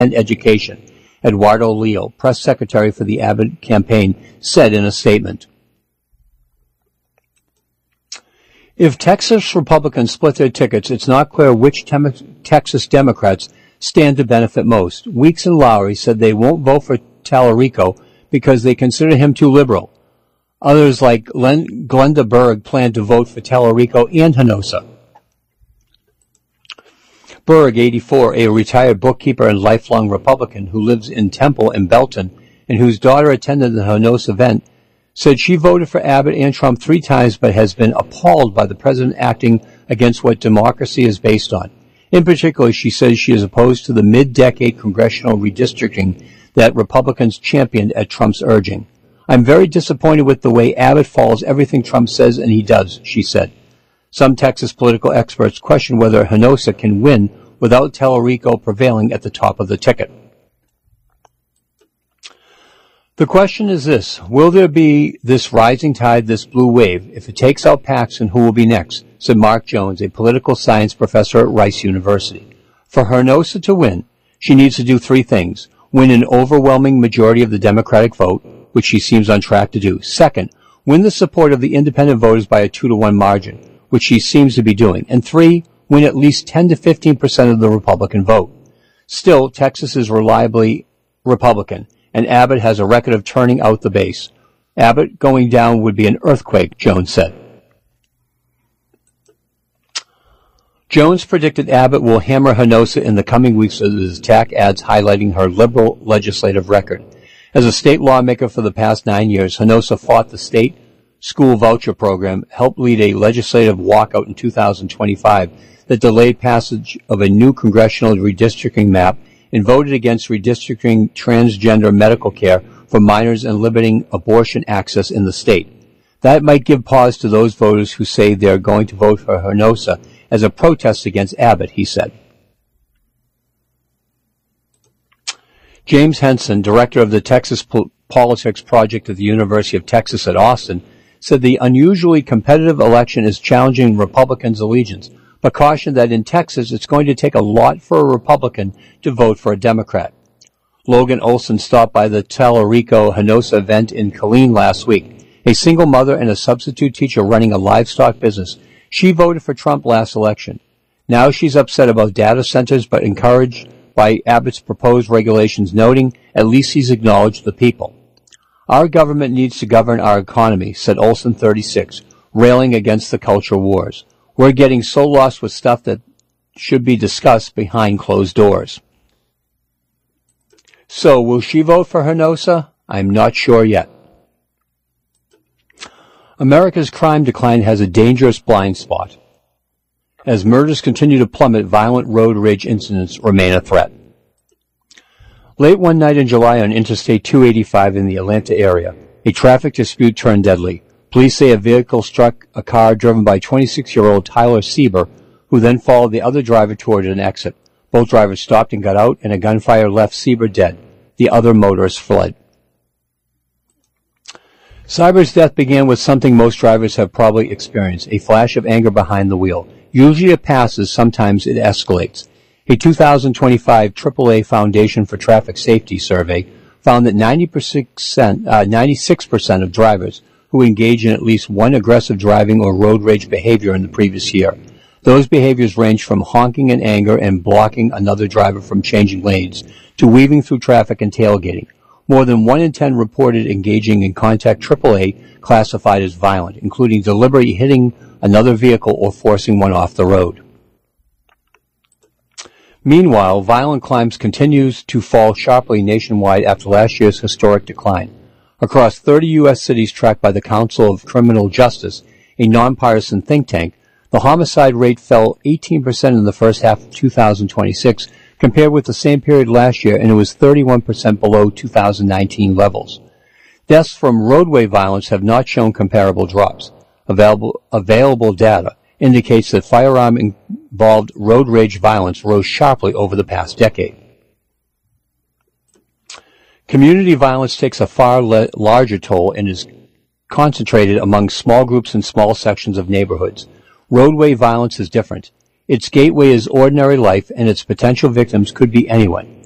and education, Eduardo Leal, press secretary for the Abbott campaign, said in a statement. If Texas Republicans split their tickets, it's not clear which Texas Democrats stand to benefit most. Weeks and Lowry said they won't vote for Tallarico because they consider him too liberal. Others like Glenda Berg plan to vote for Tallarico and Hinosa. Berg, 84, a retired bookkeeper and lifelong Republican who lives in Temple and Belton and whose daughter attended the Hinosa event, said she voted for Abbott and Trump 3 times but has been appalled by the president acting against what democracy is based on. In particular, she says she is opposed to the mid-decade congressional redistricting that Republicans championed at Trump's urging. I'm very disappointed with the way Abbott follows everything Trump says, and he does, she said. Some Texas political experts question whether Hinosa can win without Tallarico prevailing at the top of the ticket. The question is this: will there be this rising tide, this blue wave? If it takes out Paxton, who will be next? Said Mark Jones, a political science professor at Rice University. For Hinosa to win, she needs to do 3 things. Win an overwhelming majority of the Democratic vote, which she seems on track to do. Second, win the support of the independent voters by a 2-to-1 margin, which she seems to be doing. And 3, win at least 10 to 15% of the Republican vote. Still, Texas is reliably Republican, and Abbott has a record of turning out the base. Abbott going down would be an earthquake, Jones said. Jones predicted Abbott will hammer Hinosa in the coming weeks with his attack ads highlighting her liberal legislative record. As a state lawmaker for the past 9 years, Hinosa fought the state school voucher program, helped lead a legislative walkout in 2025 that delayed passage of a new congressional redistricting map, and voted against redistricting transgender medical care for minors and limiting abortion access in the state. That might give pause to those voters who say they're going to vote for Hinosa as a protest against Abbott, he said. James Henson, director of the Texas Politics Project at the University of Texas at Austin, said the unusually competitive election is challenging Republicans' allegiance, but cautioned that in Texas it's going to take a lot for a Republican to vote for a Democrat. Logan Olson stopped by the Tallarico-Hinosa event in Killeen last week. A single mother and a substitute teacher running a livestock business. She voted for Trump last election. Now she's upset about data centers, but encouraged by Abbott's proposed regulations, noting at least he's acknowledged the people. Our government needs to govern our economy, said Olson, 36, railing against the culture wars. We're getting so lost with stuff that should be discussed behind closed doors. So, will she vote for Hinosa? I'm not sure yet. America's crime decline has a dangerous blind spot. As murders continue to plummet, violent road rage incidents remain a threat. Late one night in July on Interstate 285 in the Atlanta area, a traffic dispute turned deadly. Police say a vehicle struck a car driven by 26-year-old Tyler Sieber, who then followed the other driver toward an exit. Both drivers stopped and got out, and a gunfire left Sieber dead. The other motorist fled. Sieber's death began with something most drivers have probably experienced, a flash of anger behind the wheel. Usually it passes, sometimes it escalates. A 2025 AAA Foundation for Traffic Safety survey found that 96% of drivers who engage in at least one aggressive driving or road rage behavior in the previous year. Those behaviors range from honking in anger and blocking another driver from changing lanes to weaving through traffic and tailgating. More than 1 in 10 reported engaging in contact AAA classified as violent, including deliberately hitting another vehicle or forcing one off the road. Meanwhile, violent crimes continues to fall sharply nationwide after last year's historic decline. Across 30 U.S. cities tracked by the Council of Criminal Justice, a nonpartisan think tank, the homicide rate fell 18% in the first half of 2026 compared with the same period last year, and it was 31% below 2019 levels. Deaths from roadway violence have not shown comparable drops. Available data indicates that firearm-involved road rage violence rose sharply over the past decade. Community violence takes a far larger toll and is concentrated among small groups and small sections of neighborhoods. Roadway violence is different. Its gateway is ordinary life, and its potential victims could be anyone.